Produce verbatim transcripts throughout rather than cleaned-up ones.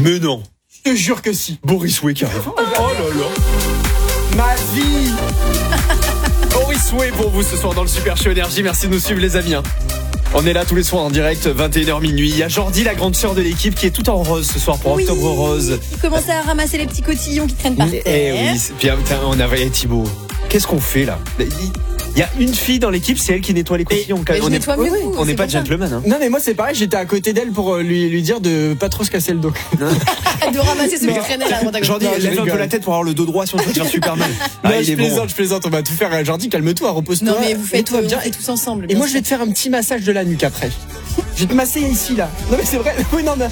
Mais non. Je te jure que si. Boris Way qui arrive. Oh là là. Ma vie. Boris Way pour vous ce soir dans le Super Show Énergie. Merci de nous suivre les amis. On est là tous les soirs en direct, vingt et une heures minuit. Il y a Jordi, la grande sœur de l'équipe, qui est tout en rose ce soir pour oui, Octobre Rose. Il commence à ramasser les petits cotillons qui traînent par terre. Eh oui, puis putain, on a voyé Thibaut. Qu'est-ce qu'on fait là? Il y a une fille dans l'équipe, c'est elle qui nettoie les cotillons. Mais on je est, nettoie mieux que vous, on n'est c'est pas pour ça. gentleman. Hein. Non mais moi c'est pareil, j'étais à côté d'elle pour lui, lui dire de pas trop se casser le dos. De ramasser ce qui traînait là. Jordi, Non, je lève un rigole. peu la tête pour avoir le dos droit, sinon tu vas te faire super mal. Non, Ah, il je est plaisante, bon. je plaisante, on va tout faire. Jordi, calme-toi, repose-toi. Non mais vous faites tout va tout, bien. on fait tous ensemble. Et bien moi je sûr. vais te faire un petit massage de la nuque après. Je vais te masser ici là. Non mais c'est vrai. Oui non mais.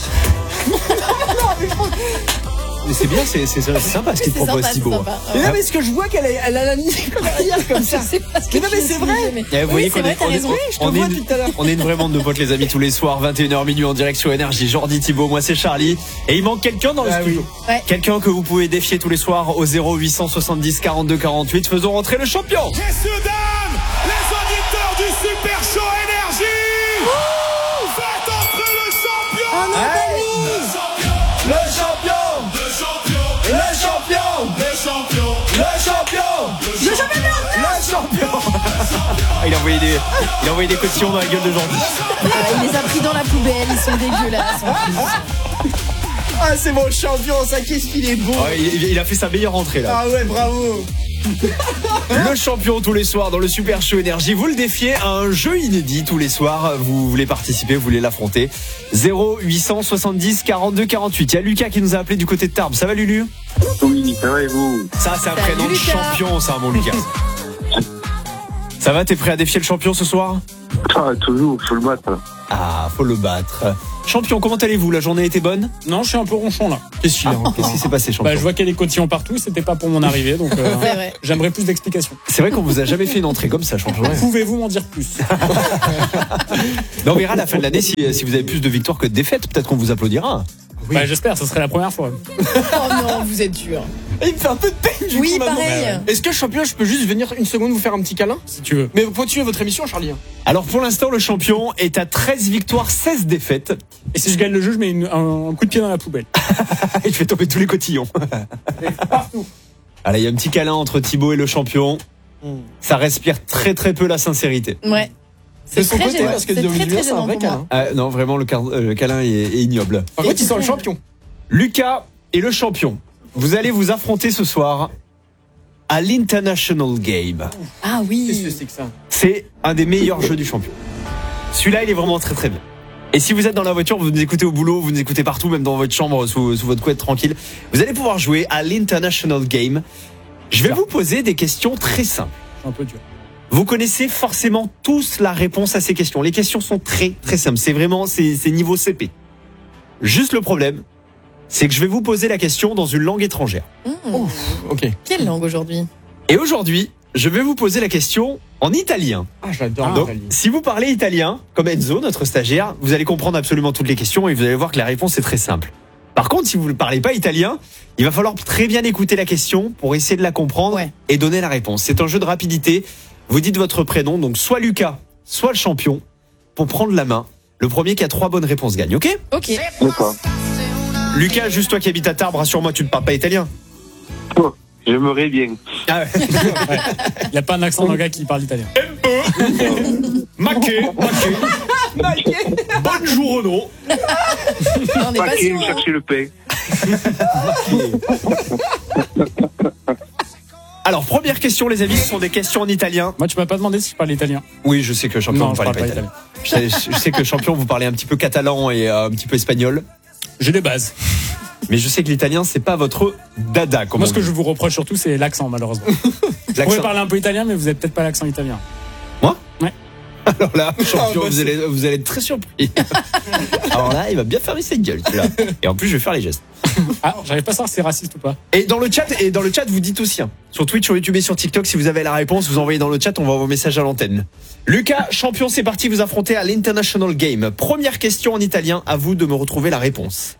Mais c'est bien, c'est, c'est, c'est sympa ce qu'il te C'est propose sympa, Thibaut. c'est sympa. Mais non mais ce que je vois qu'elle a, elle a la nuque derrière comme ça. Je sais pas ce que Mais non, tu mais veux c'est utiliser, vrai. mais- Eh, vous Oui, voyez c'est qu'on vrai, est, t'as on est- raison. Je te on vois est une- tout à l'heure. on est une vraie bande de potes les amis tous les soirs, vingt et une heures minuit en direct sur Énergie. Jordi, Thibaut, moi c'est Charlie. Et il manque quelqu'un dans le Ah studio. oui. Ouais. Quelqu'un que vous pouvez défier tous les soirs au zéro huit cent soixante-dix quarante-deux quarante-huit. Faisons rentrer le champion. Messieurs, dames, les auditeurs du Super Show Énergie, faites entrer le champion. Oh non, Dani. Le champion. Le champion, Le champion. le champion, Le champion. le champion, Le champion. Ah, il a envoyé des, il a envoyé des cotillons dans la gueule de Jordi. Ah, il les a pris dans la poubelle, ils sont dégueulasses en plus. Ah c'est mon champion, ça qu'est-ce qu'il est beau. Ouais, il, il a fait sa meilleure entrée là. Ah ouais bravo. Le champion tous les soirs dans le Super Show Énergie. Vous le défiez à un jeu inédit tous les soirs. Vous voulez participer, vous voulez l'affronter. zéro huit cent soixante-dix quarante-deux quarante-huit. Il y a Lucas qui nous a appelé du côté de Tarbes. Ça va Lulu? Oui, ça va et vous? Ça c'est un Salut, prénom de Lucas. champion ça mon Lucas. Ça va, t'es prêt à défier le champion ce soir? Ah, toujours, faut le battre. Ah, faut le battre. Champion, comment allez-vous? La journée était bonne? Non, je suis un peu ronchon là. Qu'est-ce qu'il y a? Qu'est-ce qui s'est passé champion? Bah, je vois qu'il y a des cotillons partout, c'était pas pour mon arrivée, donc euh, C'est vrai. j'aimerais plus d'explications. C'est vrai qu'on vous a jamais fait une entrée comme ça champion. Pouvez-vous m'en dire plus? Mais on verra à la fin de l'année si, si vous avez plus de victoires que de défaites. Peut-être qu'on vous applaudira. Bah, j'espère, ce serait la première fois. Oh non, vous êtes dur. Il me fait un peu de peine du Oui, coup maintenant. pareil. Est-ce que champion, je peux juste venir une seconde vous faire un petit câlin? Si tu veux. Mais continuez votre émission Charlie. Alors pour l'instant, le champion est à treize victoires, seize défaites. Et si je gagne le jeu, je mets une- un, un coup de pied dans la poubelle. Il fait tomber tous les cotillons. Partout. Allez, il y a un petit câlin entre Thibaut et le champion. Ça respire très très peu la sincérité. Ouais. De son très côté gênant. parce que C'est de très, très c'est un gênant vrai pour moi. câlin. Ah, non, vraiment, le, car- euh, le câlin est, est ignoble. Par contre, il sent le champion. Lucas et le champion, vous allez vous affronter ce soir à l'International Game. Ah Qu'est-ce que oui. c'est que ça? C'est un des meilleurs jeux du champion. Celui-là, il est vraiment très très bien. Et si vous êtes dans la voiture, vous nous écoutez au boulot, vous nous écoutez partout, même dans votre chambre, sous, sous votre couette tranquille, vous allez pouvoir jouer à l'International Game. Je vais vous poser des questions très simples. C'est un peu dur. Vous connaissez forcément tous la réponse à ces questions. Les questions sont très très simples. C'est vraiment, c'est c'est niveau C P. Juste le problème, c'est que je vais vous poser la question dans une langue étrangère. Mmh. Ok. Quelle langue aujourd'hui? Et aujourd'hui, je vais vous poser la question en italien. Ah j'adore Donc, l'Italie. si vous parlez italien, comme Enzo, notre stagiaire, vous allez comprendre absolument toutes les questions et vous allez voir que la réponse est très simple. Par contre, si vous ne parlez pas italien, il va falloir très bien écouter la question pour essayer de la comprendre Ouais. et donner la réponse. C'est un jeu de rapidité. Vous dites votre prénom, donc soit Lucas, soit le champion, pour prendre la main. Le premier qui a trois bonnes réponses gagne, ok? Ok. D'accord. Lucas, juste toi qui habites à Tarbes, rassure-moi, tu ne parles pas italien. Oh, j'aimerais bien. Ah ouais. Il n'y a pas un accent d'un gars qui parle italien. Maquet, maquet. Buongiorno. On n'est Pas pas qu'il sûr. me hein. chercher le pain. Alors, première question, les amis, ce sont des questions en italien. Moi, tu m'as pas demandé si je parle italien. Oui, je sais que champion, Non, vous je parlez parle pas pas italien. Je sais, je sais que champion, vous parlez un petit peu catalan et euh, un petit peu espagnol. J'ai les bases. Mais je sais que l'italien, c'est pas votre dada. Comme Moi, on ce que dit. je vous reproche surtout, c'est l'accent, malheureusement. Vous L'accent. pouvez parler un peu italien, mais vous n'avez peut-être pas l'accent italien. Moi Ouais. Alors là, champion, Ah, bah, vous, c'est- allez, vous allez être très surpris. Alors là, il va bien fermer cette gueule, celui-là. Et en plus, je vais faire les gestes. Ah, j'arrive pas à savoir si c'est raciste ou pas. Et dans le chat, et dans le chat, vous dites aussi, hein, sur Twitch, sur YouTube et sur TikTok, si vous avez la réponse, vous envoyez dans le chat, on va vos messages à l'antenne. Lucas, champion, c'est parti, vous affrontez à l'International Game. Première question en italien, à vous de me retrouver la réponse.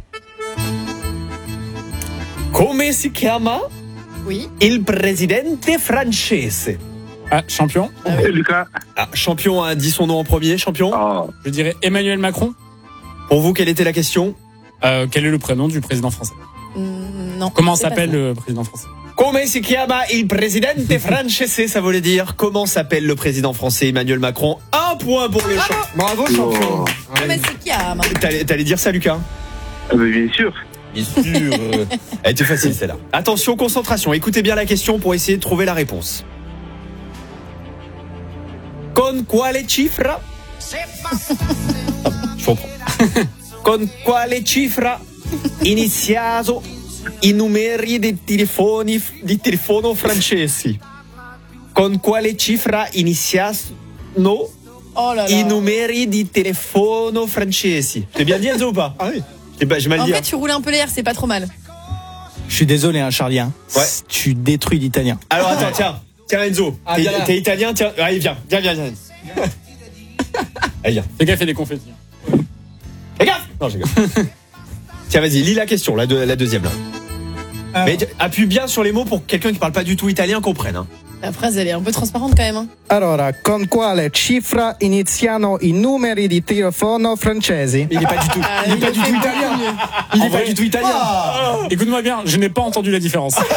Come si chiama Oui. il presidente francese? Ah, champion. Eh, Lucas. Ah, champion a dit son nom en premier, champion. Ah, Je dirais Emmanuel Macron. Pour vous, quelle était la question? Euh, quel est le prénom du président français? Mm, Non. Comment c'est pas s'appelle ça. le président français? Come si chiama il presidente francese? Ça voulait dire comment s'appelle le président français Emmanuel Macron. Un point pour le champ. Bravo, champion. Oh. Come si chiama? T'allais, t'allais dire ça, Lucas? Ah, mais bien sûr. Bien sûr. Elle était facile, celle-là. Attention, concentration. Écoutez bien la question pour essayer de trouver la réponse. Con quale cifra? Je comprends. Con quale cifra iniziato i numeri dei telefoni di telefono francesi? Con quale cifra iniziano Oh là là. i numeri di telefono francesi? J'ai bien dit, Enzo, ou pas? Ah oui. J'ai pas- j'ai mal En dit. fait, hein. tu roules un peu l'air, c'est pas trop mal. Je suis désolé, hein, Charlie. Hein. Ouais. Tu détruis l'italien. Alors attends, tiens, tiens Enzo, Ah, t'es, viens là. t'es italien, tiens, allez viens, viens, viens, viens. Allez viens, Fais gaffe, il y a des confettis. fais gaffe. Non, je rigole. Tiens, vas-y, lis la question, la, deux- la deuxième là. Alors. Mais tu- appuie bien sur les mots pour que quelqu'un qui parle pas du tout italien comprenne. Hein. La phrase, elle est un peu transparente quand même. Hein. Allora, con quale cifra iniziano i numeri di telefono francesi? Il est pas du tout. Ah, il est il pas le du fait tout beaucoup italien. mieux. Il En est pas vrai. du tout italien. Écoute-moi bien, je n'ai pas entendu la différence. Moi,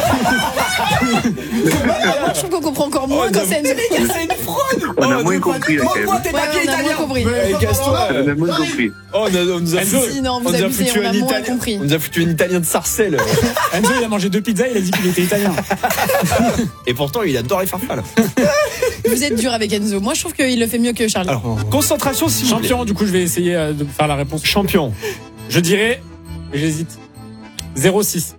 je trouve qu'on comprend encore moins Oh, quand non, c'est une C'est une fraude. On a Oh, moins ne compris, là, pas- quand même. Montre-moi tes Ouais, papiers on a moins italiens. compris. Mais casse-toi. On a moins compris. Oh, on, a- on nous a Enzo, foutu, Si, non, vous on nous a abusez, foutu on a un moins italien. compris. On nous a foutu un italien de Sarcelles. Enzo, il a mangé deux pizzas, il a dit qu'il était italien. Et pourtant, il adore les farfales. Vous êtes dur avec Enzo. Moi, je trouve qu'il le fait mieux que Charlie. Alors, concentration, s'il vous plaît. Champion, du coup, je vais essayer euh, de faire la réponse. Champion. Je dirais, j'hésite, zéro six.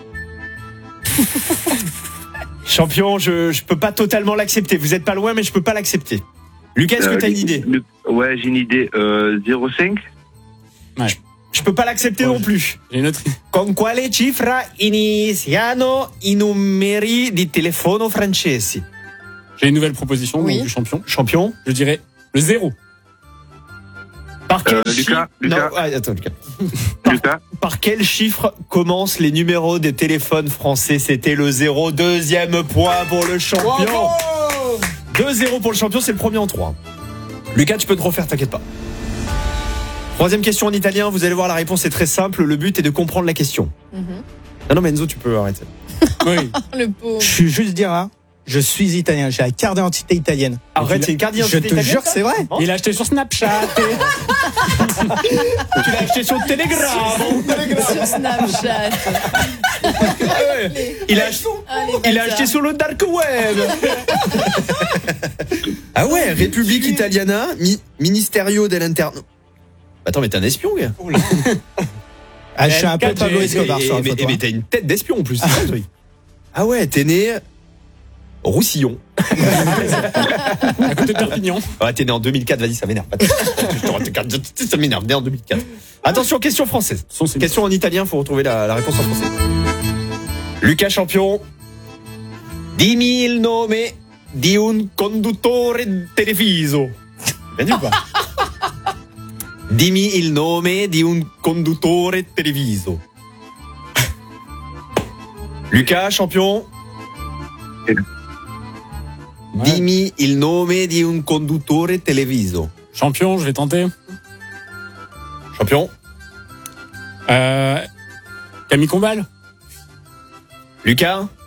Champion, je, je peux pas totalement l'accepter. Vous êtes pas loin, mais je peux pas l'accepter. Lucas, est-ce que Euh, t'as une idée? le- Ouais, j'ai une idée. Euh, zéro cinq. Je peux pas l'accepter Ouais. non plus. J'ai une autre. Con quale cifra iniziano i numeri di telefono francesi? J'ai une nouvelle proposition Oui. donc, du champion. Champion. Je dirais le zéro. Par quel Euh, chiffre Lucas, Lucas. Non, ah, attends, Lucas. Lucas. Par quel chiffre commencent les numéros des téléphones français? C'était le zéro. Deuxième point pour le champion. deux zéro pour le champion, c'est le premier en trois. Lucas, tu peux te refaire, t'inquiète pas. Troisième question en italien, vous allez voir, la réponse est très simple. Le but est de comprendre la question. Mhm. Non, non, mais Enzo, tu peux arrêter. Oui. Le pauvre. Je suis juste dire, hein, je suis italien. J'ai la carte d'identité italienne. Arrête, c'est une carte Je d'identité te italienne, jure, ça c'est vrai. Il a acheté sur Snapchat. Tu l'as acheté sur Telegram. Sur Snapchat. Il a acheté, Allez, il a bâtard. acheté sur le dark web. Ah ouais, République Italiana, mi- Ministerio dell'Interno. Attends, mais t'es un espion, gars. Ah, je suis un peu quatre G. Pablo Escobar Et- sur la mais, photo, mais hein. t'as une tête d'espion en plus, c'est ça le truc. Ah ouais, t'es né Roussillon. À côté de Perpignan. Ah, t'es né en deux mille quatre, vas-y, ça m'énerve. Ça m'énerve, né en deux mille quatre. Attention, question française. Son, c'est- Question en italien, faut retrouver la, la réponse en français. Lucas Champion. Dimmi il nome di un conduttore televiso. Bien dit ou pas? Dimmi il nome di un conduttore televiso. Lucas Champion. Ouais. Dimmi il nome di un conduttore televiso. Champion, je vais tenter. Champion. Euh, Camille Combal. Lucas.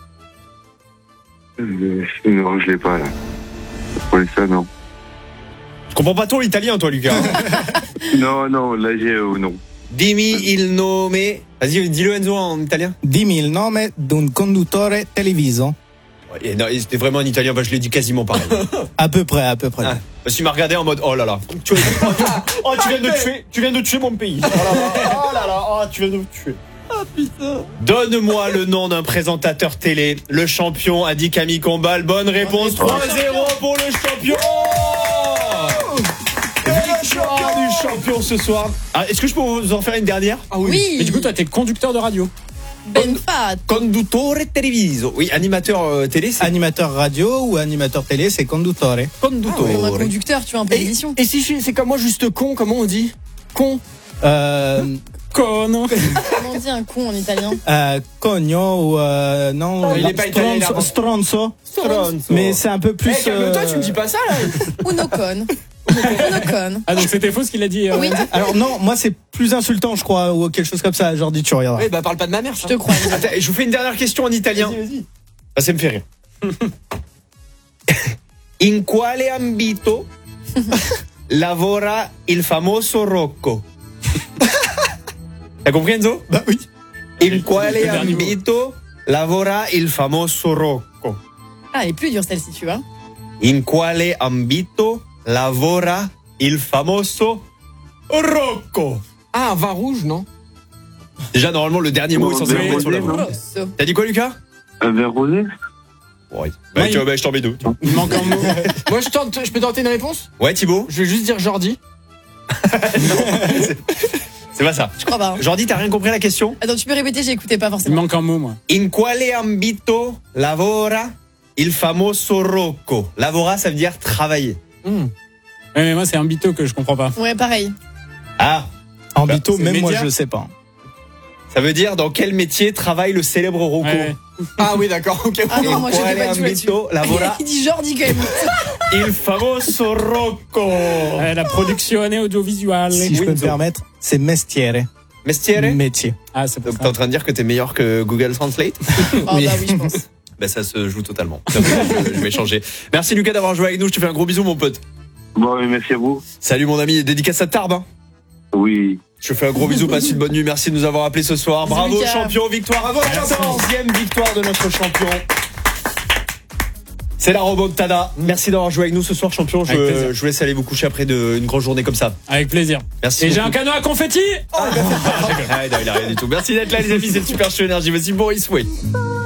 Euh, non, je l'ai pas là. Pour ça, non. Je comprends pas trop l'italien, toi, Lucas. Non, non, là j'ai euh, non. Dimmi il nome. Vas-y, dis-le Enzo en italien. Dimmi il nome d'un conduttore televiso. Ouais, non, c'était vraiment en italien, bah, je l'ai dit quasiment pareil. À peu près, à peu près. Ah, parce qu'il m'a regardé en mode oh là là. Tu, oh, tu, oh, tu viens de tuer, tu viens de tuer mon pays. Oh là là, oh là là, oh, tu viens de me tuer. Oh putain. Donne-moi le nom d'un présentateur télé. Le champion a dit Camille Combal. Bonne réponse. trois zéro pour le champion. Victoire du champion ce soir. Ah, est-ce que je peux vous en faire une dernière? Ah oui. Oui. Et du coup, toi, t'es conducteur de radio. Ben Fat. Conduttore televiso. Oui, animateur euh, télé, c'est Animateur radio ou animateur télé, c'est conduttore. conduttore. Comme un conducteur, tu vois, un peu Et, d'émission. et si je- c'est comme moi, juste con, comment on dit? Con. Euh, Con. Comment on dit un con en italien? euh, cogno ou euh, non. il est pas italien, il a- stronzo, stronzo. Stronzo. Mais c'est un peu plus. Eh, calme-toi, euh, tu me dis pas ça là. Uno con. Monocone. Ah, donc c'était faux ce qu'il a dit. euh, Oui, Alors non, moi c'est plus insultant, je crois, ou quelque chose comme ça. Jordi, tu regarderas. Ouais, bah parle pas de ma mère. je te crois. Attends, je vous fais une dernière question en italien. Vas-y, vas-y. Ah, ça me fait rire. In quale ambito lavora il famoso Rocco? T'as compris, Enzo? Bah oui. In quale Le dernier mot. ambito lavora il famoso Rocco? Ah, elle est plus dure celle-ci, tu vois. In quale ambito lavora il famoso Rocco? Ah, un vin rouge, non? Déjà, normalement, le dernier mot est censé Oui, remettre sur la oui, voix. non. Rosso. T'as dit quoi, Lucas? Un verre rosé? Ouais. Bah, Ouais. tu vois, bah, je t'en mets deux. Il manque un mot. Moi, je tente, je peux tenter une réponse? Ouais, Thibaut? Je vais juste dire Jordi. C'est pas ça. Je crois pas. hein. Jordi, t'as rien compris à la question? Attends, tu peux répéter, j'écoutais pas Il forcément. manque un mot, moi. In quale ambito lavora il famoso Rocco? Lavora, ça veut dire travailler. Hmm. Ouais, mais moi, c'est un bito que je comprends pas. Ouais, pareil. Ah, En bito, c'est même moi média. je le sais pas. ça veut dire dans quel métier travaille le célèbre Rocco? Ouais. Ah oui, d'accord, ok. Ah non, In moi, j'étais quale pas du tout là-dessus. ambito lavora Il dit Jordi quand même. il famoso Rocco? Ouais, la production audiovisuelle. Si je Oui, peux me Enzo. permettre, c'est mestiere. Mestiere? Métier. Ah, c'est pour Donc t'es ça. en train de dire que t'es meilleur que Google Translate? Oh bah oui, je pense. Ben ça se joue totalement. Donc, je, je vais changer. Merci Lucas d'avoir joué avec nous. Je te fais un gros bisou mon pote. Bon, mais merci à vous. Salut mon ami. Dédicace à Tarbes. Hein. Oui. Je te fais un gros bisou. Passe une bonne nuit. Merci de nous avoir appelés ce soir. Bisous, Bravo Lucas. champion. Victoire. Bravo la quatorzième victoire de notre champion. C'est la remontada. Merci d'avoir joué avec nous ce soir champion. Avec Je, plaisir. je vous laisse aller vous coucher après de, une grosse journée comme ça. Avec plaisir. Merci. Et j'ai beaucoup. un cadeau à confetti. Ah, non, il a rien du tout. Merci d'être là les amis. C'est le Super Show Énergie. Voici Boris Way.